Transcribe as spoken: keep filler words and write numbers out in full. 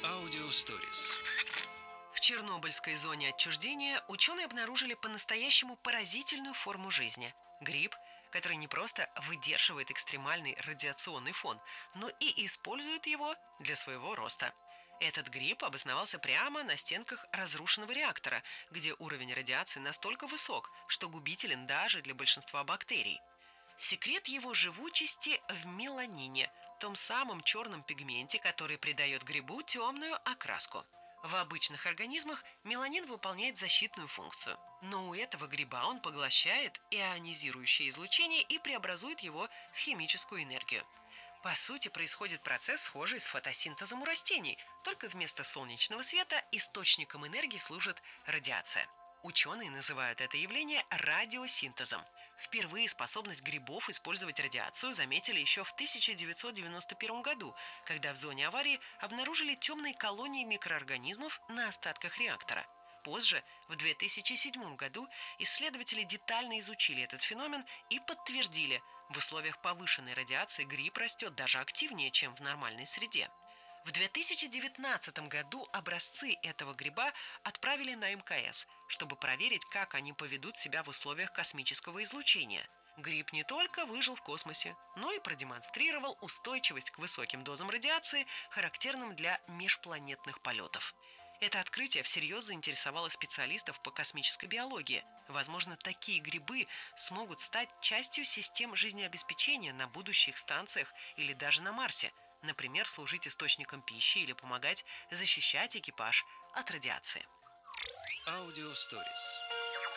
Аудиосторис. В Чернобыльской зоне отчуждения ученые обнаружили по-настоящему поразительную форму жизни – гриб, который не просто выдерживает экстремальный радиационный фон, но и использует его для своего роста. Этот гриб обосновался прямо на стенках разрушенного реактора, где уровень радиации настолько высок, что губителен даже для большинства бактерий. Секрет его живучести в меланине, том самом черном пигменте, который придает грибу темную окраску. В обычных организмах меланин выполняет защитную функцию, но у этого гриба он поглощает ионизирующее излучение и преобразует его в химическую энергию. По сути, происходит процесс, схожий с фотосинтезом у растений, только вместо солнечного света источником энергии служит радиация. Ученые называют это явление радиосинтезом. Впервые способность грибов использовать радиацию заметили еще в тысяча девятьсот девяносто первом году, когда в зоне аварии обнаружили темные колонии микроорганизмов на остатках реактора. Позже, в две тысячи седьмом году, исследователи детально изучили этот феномен и подтвердили, в условиях повышенной радиации гриб растет даже активнее, чем в нормальной среде. В две тысячи девятнадцатом году образцы этого гриба отправили на эм ка эс, чтобы проверить, как они поведут себя в условиях космического излучения. Гриб не только выжил в космосе, но и продемонстрировал устойчивость к высоким дозам радиации, характерным для межпланетных полетов. Это открытие всерьез заинтересовало специалистов по космической биологии. Возможно, такие грибы смогут стать частью систем жизнеобеспечения на будущих станциях или даже на Марсе. Например, служить источником пищи или помогать защищать экипаж от радиации. Аудиосторис.